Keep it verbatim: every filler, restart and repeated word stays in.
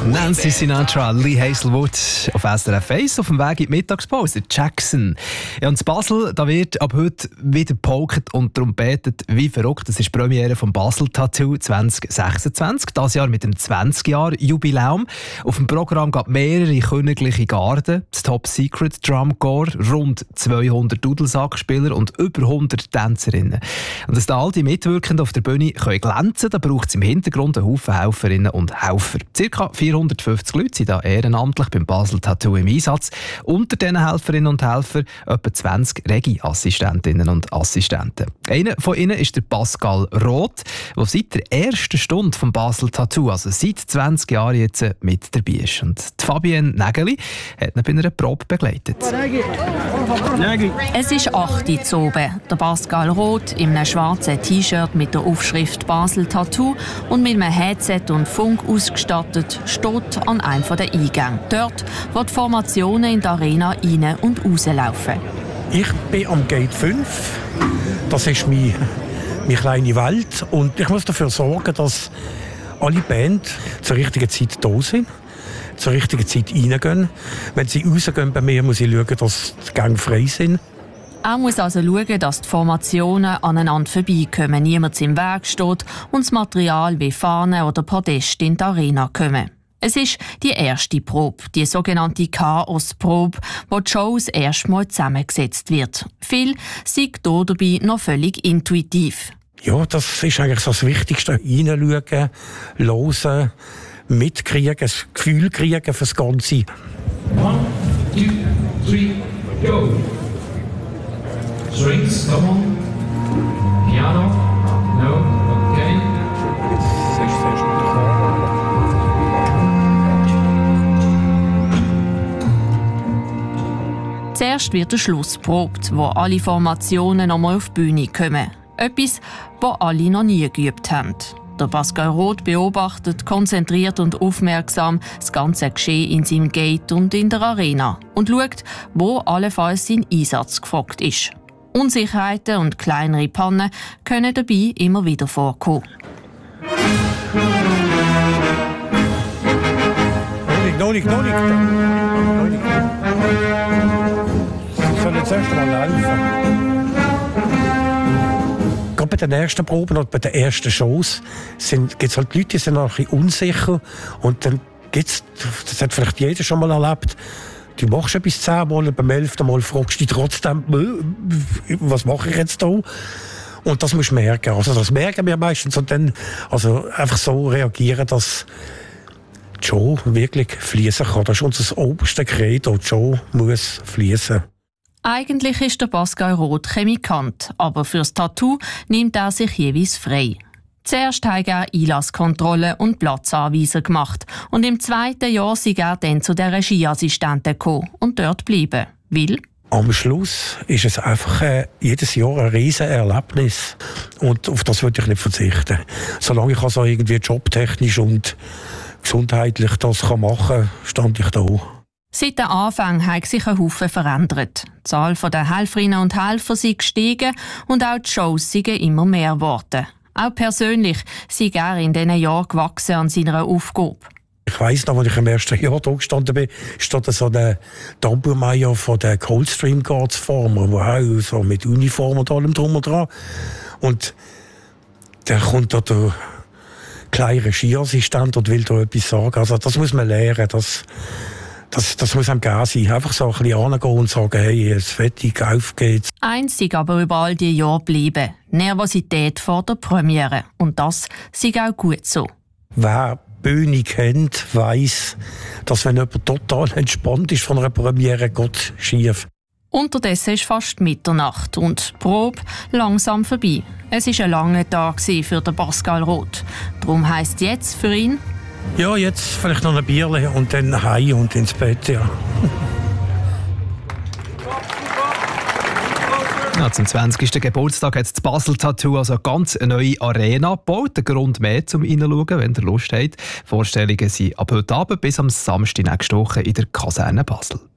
Nancy Sinatra, Lee Hazelwood auf S R F eins auf dem Weg in die Mittagspause. Jackson. Ja, und in Basel da wird ab heute wieder gepokert und trompetet wie verrückt. Das ist die Premiere vom Basel Tattoo zwanzig sechsundzwanzig. Das Jahr mit dem zwanzig-Jahr-Jubiläum. Auf dem Programm gab mehrere königliche Garden, das Top Secret Drum Corps, rund zweihundert Dudelsackspieler und über hundert Tänzerinnen. Und dass da all die Mitwirkenden auf der Bühne können glänzen, da braucht es im Hintergrund einen Haufen Helferinnen und Helfer. Circa vierhundertfünfzig Leute sind da ehrenamtlich beim Basel Tattoo im Einsatz. Unter diesen Helferinnen und Helfern etwa zwanzig Regie-Assistentinnen und Assistenten. Einer von ihnen ist der Pascal Roth, der seit der ersten Stunde vom Basel Tattoo, also seit zwanzig Jahren jetzt, mit dabei ist. Und die Fabienne Nägeli hat ihn bei einer Probe begleitet. Es ist acht Uhr zu oben. Der Pascal Roth in einem schwarzen T-Shirt mit der Aufschrift Basel Tattoo und mit einem Headset und Funk ausgestattet steht an einem der Eingänge. Dort, wo die Formationen in die Arena rein- und rauslaufen. Ich bin am Gate fünf. Das ist meine, meine kleine Welt. Und ich muss dafür sorgen, dass alle Bands zur richtigen Zeit da sind, zur richtigen Zeit reingehen. Wenn sie rausgehen bei mir, muss ich schauen, dass die Gänge frei sind. Er muss also schauen, dass die Formationen aneinander vorbeikommen, niemand im Weg steht und das Material wie Fahnen oder Podeste in die Arena kommen. Es ist die erste Probe, die sogenannte Chaos-Probe, wo die Show das erste Mal zusammengesetzt wird. Viel sind hier dabei noch völlig intuitiv. Ja, das ist eigentlich so das Wichtigste. Reinschauen, hören, mitkriegen, das Gefühl kriegen für das Ganze. One, two, three, go! Strings, come on. Piano, no, okay. Zuerst wird der Schluss probt, wo alle Formationen nochmal auf die Bühne kommen. Etwas, was alle noch nie geübt haben. Der Pascal Roth beobachtet konzentriert und aufmerksam das ganze Geschehen in seinem Gate und in der Arena und schaut, wo allenfalls sein Einsatz gefragt ist. Unsicherheiten und kleinere Pannen können dabei immer wieder vorkommen. Noch nicht, noch nicht, noch nicht. Sie sollen jetzt erst mal helfen. Gerade bei den ersten Proben oder bei den ersten Shows gibt es halt Leute, die sind noch ein bisschen unsicher. Und dann gibt es, das hat vielleicht jeder schon mal erlebt, du machst etwas zehnmal und beim elften Mal fragst du dich trotzdem, was mache ich jetzt da? Und das musst du merken. Also das merken wir meistens. Und dann also einfach so reagieren, dass die Show wirklich fließen kann. Das ist unser oberstes Credo. Die Show muss fließen. Eigentlich ist der Pascal Roth Chemikant, aber fürs Tattoo nimmt er sich jeweils frei. Zuerst hat er Einlasskontrolle und Platzanweiser gemacht und im zweiten Jahr sei er dann zu der Regieassistentin gekommen und dort bleiben. Weil am Schluss ist es einfach äh, jedes Jahr ein riesen Erlebnis und auf das würde ich nicht verzichten. Solange ich also irgendwie jobtechnisch und gesundheitlich das kann machen kann, stand ich da. Seit dem Anfang hat sich ein Haufen verändert. Die Zahl der Helferinnen und Helfer ist gestiegen und auch die Shows sind immer mehr geworden. Auch persönlich sei er in diesen Jahren gewachsen an seiner Aufgabe. Ich weiss noch, als ich im ersten Jahr da gestanden bin, stand so der Tambourmeier von der Coldstream Guards vor mir, der auch so mit Uniform und allem drum und dran. Und der kommt da der kleine Regieassistent und will da etwas sagen. Also das muss man lernen, das, das, das muss einem gegeben sein. Einfach so ein bisschen hingehen und sagen, hey, jetzt fertig, auf geht's. Einzig aber über all die Jahre bleiben. Nervosität vor der Premiere. Und das sei auch gut so. Wer die Bühne kennt, weiss, dass wenn jemand total entspannt ist von einer Premiere, geht schief. Unterdessen ist fast Mitternacht und die Probe langsam vorbei. Es war ein langer Tag für den Pascal Roth. Darum heisst jetzt für ihn: Ja, jetzt vielleicht noch ein Bierchen und dann heim und ins Bett, ja. Ja, zum zwanzigsten Geburtstag hat das Basel Tattoo also eine ganz neue Arena gebaut. Ein Grund mehr zum Reinschauen, wenn ihr Lust habt. Vorstellungen sind ab heute Abend bis am Samstag nächste Woche in der Kaserne Basel.